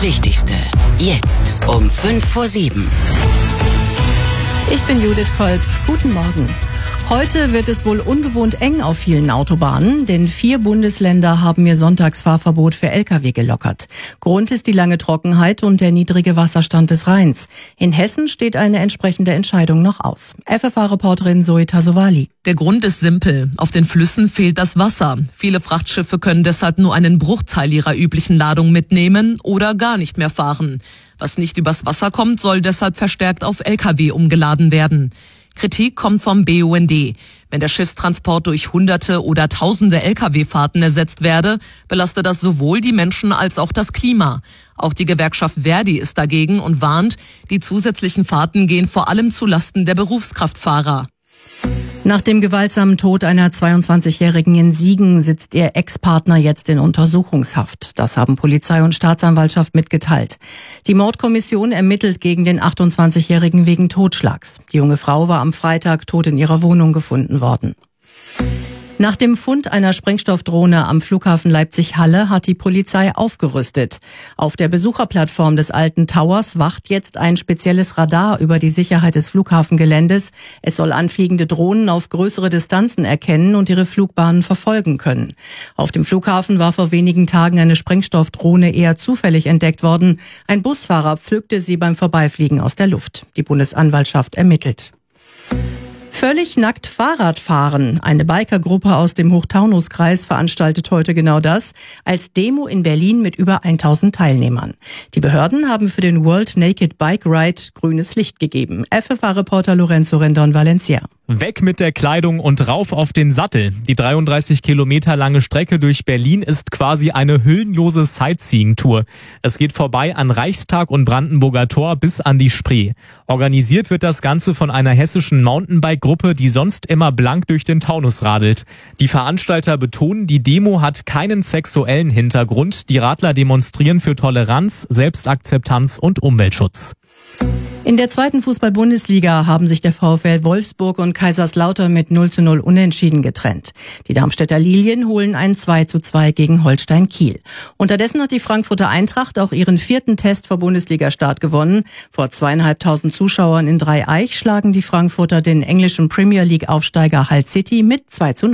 Wichtigste. Jetzt um 6:55. Ich bin Judith Kolb. Guten Morgen. Heute wird es wohl ungewohnt eng auf vielen Autobahnen, denn 4 Bundesländer haben ihr Sonntagsfahrverbot für Lkw gelockert. Grund ist die lange Trockenheit und der niedrige Wasserstand des Rheins. In Hessen steht eine entsprechende Entscheidung noch aus. FFH-Reporterin Zoe Tasovali. Der Grund ist simpel. Auf den Flüssen fehlt das Wasser. Viele Frachtschiffe können deshalb nur einen Bruchteil ihrer üblichen Ladung mitnehmen oder gar nicht mehr fahren. Was nicht übers Wasser kommt, soll deshalb verstärkt auf Lkw umgeladen werden. Kritik kommt vom BUND. Wenn der Schiffstransport durch Hunderte oder Tausende Lkw-Fahrten ersetzt werde, belaste das sowohl die Menschen als auch das Klima. Auch die Gewerkschaft Verdi ist dagegen und warnt, die zusätzlichen Fahrten gehen vor allem zulasten der Berufskraftfahrer. Nach dem gewaltsamen Tod einer 22-Jährigen in Siegen sitzt ihr Ex-Partner jetzt in Untersuchungshaft. Das haben Polizei und Staatsanwaltschaft mitgeteilt. Die Mordkommission ermittelt gegen den 28-Jährigen wegen Totschlags. Die junge Frau war am Freitag tot in ihrer Wohnung gefunden worden. Nach dem Fund einer Sprengstoffdrohne am Flughafen Leipzig-Halle hat die Polizei aufgerüstet. Auf der Besucherplattform des alten Towers wacht jetzt ein spezielles Radar über die Sicherheit des Flughafengeländes. Es soll anfliegende Drohnen auf größere Distanzen erkennen und ihre Flugbahnen verfolgen können. Auf dem Flughafen war vor wenigen Tagen eine Sprengstoffdrohne eher zufällig entdeckt worden. Ein Busfahrer pflückte sie beim Vorbeifliegen aus der Luft. Die Bundesanwaltschaft ermittelt. Völlig nackt Fahrrad fahren. Eine Bikergruppe aus dem Hochtaunuskreis veranstaltet heute genau das als Demo in Berlin mit über 1000 Teilnehmern. Die Behörden haben für den World Naked Bike Ride grünes Licht gegeben. FFH-Reporter Lorenzo Rendon-Valencia. Weg mit der Kleidung und rauf auf den Sattel. Die 33 Kilometer lange Strecke durch Berlin ist quasi eine hüllenlose Sightseeing-Tour. Es geht vorbei an Reichstag und Brandenburger Tor bis an die Spree. Organisiert wird das Ganze von einer hessischen Mountainbike-Gruppe, die sonst immer blank durch den Taunus radelt. Die Veranstalter betonen, die Demo hat keinen sexuellen Hintergrund. Die Radler demonstrieren für Toleranz, Selbstakzeptanz und Umweltschutz. In der 2. Fußball-Bundesliga haben sich der VfL Wolfsburg und Kaiserslautern mit 0:0 unentschieden getrennt. Die Darmstädter Lilien holen ein 2:2 gegen Holstein Kiel. Unterdessen hat die Frankfurter Eintracht auch ihren 4. Test vor Bundesliga-Start gewonnen. Vor 2.500 Zuschauern in Dreieich schlagen die Frankfurter den englischen Premier League-Aufsteiger Hull City mit 2:0.